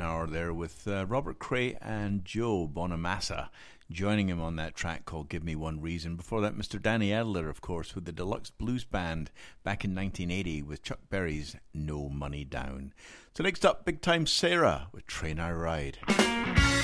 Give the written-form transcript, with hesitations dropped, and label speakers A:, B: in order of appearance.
A: hour there with Robert Cray and Joe Bonamassa joining him on that track called Give Me One Reason. Before that, Mr. Danny Adler, of course, with the Deluxe Blues Band back in 1980 with Chuck Berry's No Money Down. So next up, Big Time Sarah with Train I Ride.